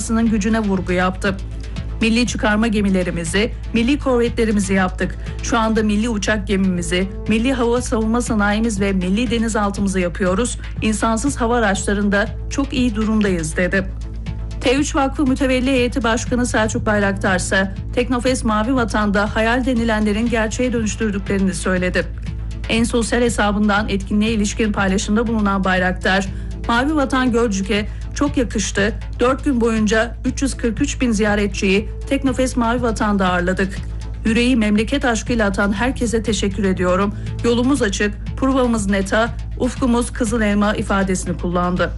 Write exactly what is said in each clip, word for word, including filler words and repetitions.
altyapısının gücüne vurgu yaptı. Milli çıkarma gemilerimizi, milli korvetlerimizi yaptık. Şu anda milli uçak gemimizi, milli hava savunma sanayimiz ve milli denizaltımızı yapıyoruz. İnsansız hava araçlarında çok iyi durumdayız dedi. T üç Vakfı Mütevelli Heyeti Başkanı Selçuk Bayraktar ise Teknofest Mavi Vatan'da hayal denilenlerin gerçeğe dönüştürdüklerini söyledi. En sosyal hesabından etkinliğe ilişkin paylaşımda bulunan Bayraktar, Mavi Vatan Gölcük'e çok yakıştı. dört gün boyunca üç yüz kırk üç bin ziyaretçiyi Teknofest Mavi Vatan'da ağırladık. Yüreği memleket aşkıyla atan herkese teşekkür ediyorum. Yolumuz açık, provamız neta, ufkumuz kızıl elma ifadesini kullandı.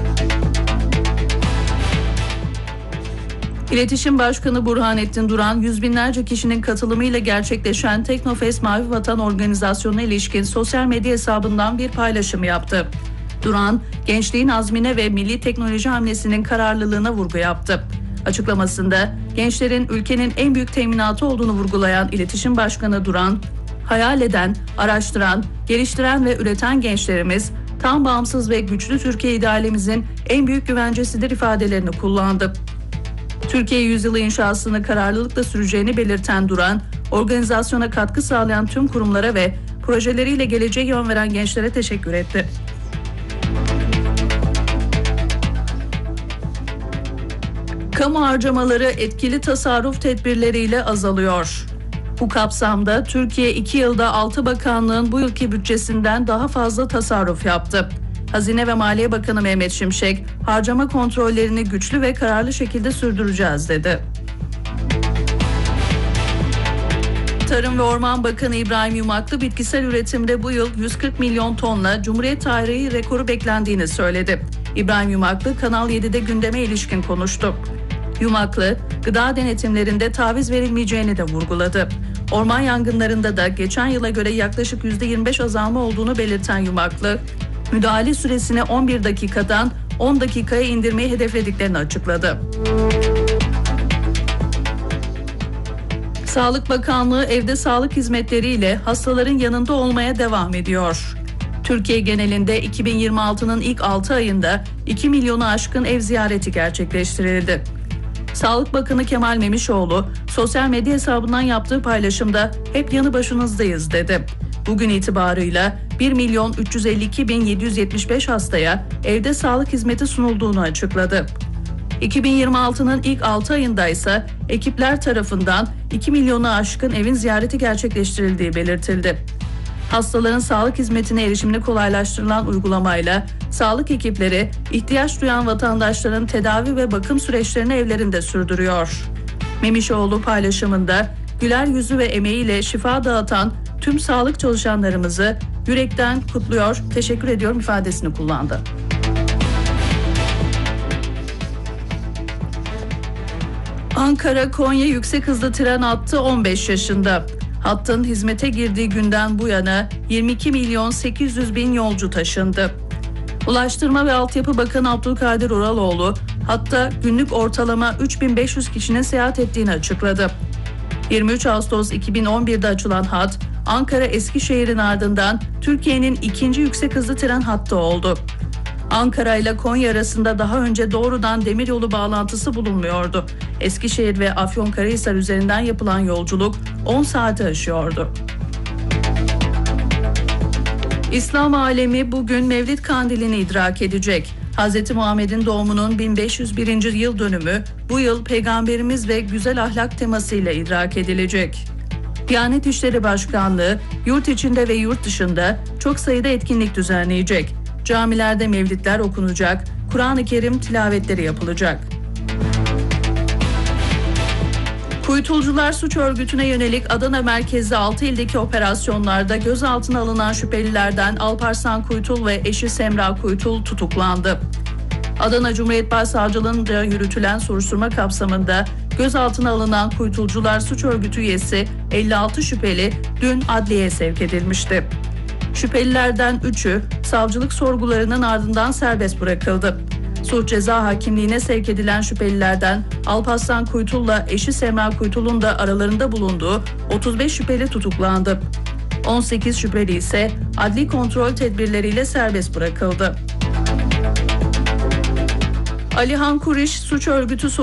İletişim Başkanı Burhanettin Duran, yüz binlerce kişinin katılımıyla gerçekleşen Teknofest Mavi Vatan organizasyonuna ilişkin sosyal medya hesabından bir paylaşım yaptı. Duran, gençliğin azmine ve milli teknoloji hamlesinin kararlılığına vurgu yaptı. Açıklamasında gençlerin ülkenin en büyük teminatı olduğunu vurgulayan İletişim Başkanı Duran, hayal eden, araştıran, geliştiren ve üreten gençlerimiz tam bağımsız ve güçlü Türkiye idealimizin en büyük güvencesidir ifadelerini kullandı. Türkiye yüzyılı inşasını kararlılıkla süreceğini belirten Duran, organizasyona katkı sağlayan tüm kurumlara ve projeleriyle geleceğe yön veren gençlere teşekkür etti. Kamu harcamaları etkili tasarruf tedbirleriyle azalıyor. Bu kapsamda Türkiye iki yılda altı bakanlığın bu yılki bütçesinden daha fazla tasarruf yaptı. Hazine ve Maliye Bakanı Mehmet Şimşek, harcama kontrollerini güçlü ve kararlı şekilde sürdüreceğiz dedi. Tarım ve Orman Bakanı İbrahim Yumaklı, bitkisel üretimde bu yıl yüz kırk milyon tonla Cumhuriyet tarihi rekoru beklendiğini söyledi. İbrahim Yumaklı, Kanal yedide gündeme ilişkin konuştu. Yumaklı, gıda denetimlerinde taviz verilmeyeceğini de vurguladı. Orman yangınlarında da geçen yıla göre yaklaşık yüzde yirmi beş azalma olduğunu belirten Yumaklı, müdahale süresini on bir dakikadan on dakikaya indirmeyi hedeflediklerini açıkladı. Sağlık Bakanlığı evde sağlık hizmetleriyle hastaların yanında olmaya devam ediyor. Türkiye genelinde iki bin yirmi altının ilk altı ayında iki milyonu aşkın ev ziyareti gerçekleştirildi. Sağlık Bakanı Kemal Memişoğlu, sosyal medya hesabından yaptığı paylaşımda hep yanı başınızdayız dedi. Bugün itibarıyla bir milyon üç yüz elli iki bin yedi yüz yetmiş beş hastaya evde sağlık hizmeti sunulduğunu açıkladı. iki bin yirmi altının ilk altı ayında ise ekipler tarafından iki milyonu aşkın evin ziyareti gerçekleştirildiği belirtildi. Hastaların sağlık hizmetine erişimini kolaylaştırılan uygulamayla sağlık ekipleri ihtiyaç duyan vatandaşların tedavi ve bakım süreçlerini evlerinde sürdürüyor. Memişoğlu paylaşımında güler yüzü ve emeğiyle şifa dağıtan tüm sağlık çalışanlarımızı yürekten kutluyor, teşekkür ediyorum ifadesini kullandı. Ankara-Konya yüksek hızlı tren hattı on beş yaşında. Hattın hizmete girdiği günden bu yana yirmi iki milyon sekiz yüz bin yolcu taşındı. Ulaştırma ve Altyapı Bakanı Abdülkadir Uraloğlu, hatta günlük ortalama üç bin beş yüz kişinin seyahat ettiğini açıkladı. yirmi üç Ağustos iki bin on birde açılan hat, Ankara-Eskişehir'in ardından Türkiye'nin ikinci yüksek hızlı tren hattı oldu. Ankara ile Konya arasında daha önce doğrudan demiryolu bağlantısı bulunmuyordu. Eskişehir ve Afyonkarahisar üzerinden yapılan yolculuk on saati aşıyordu. İslam alemi bugün Mevlid Kandili'ni idrak edecek. Hz. Muhammed'in doğumunun bin beş yüz birinci yıl dönümü bu yıl Peygamberimiz ve güzel ahlak temasıyla idrak edilecek. Diyanet İşleri Başkanlığı yurt içinde ve yurt dışında çok sayıda etkinlik düzenleyecek. Camilerde mevlidler okunacak, Kur'an-ı Kerim tilavetleri yapılacak. Kuytulcular suç örgütüne yönelik Adana merkezli altı ildeki operasyonlarda gözaltına alınan şüphelilerden Alparslan Kuytul ve eşi Semra Kuytul tutuklandı. Adana Cumhuriyet Başsavcılığı'nca yürütülen soruşturma kapsamında gözaltına alınan Kuytulcular suç örgütü üyesi elli altı şüpheli dün adliyeye sevk edilmişti. Şüphelilerden üçü savcılık sorgularının ardından serbest bırakıldı. Suç ceza hakimliğine sevk edilen şüphelilerden Alparslan Kuytul'la eşi Semra Kuytul'un da aralarında bulunduğu otuz beş şüpheli tutuklandı. on sekiz şüpheli ise adli kontrol tedbirleriyle serbest bırakıldı. Alihan Kuriş suç örgütü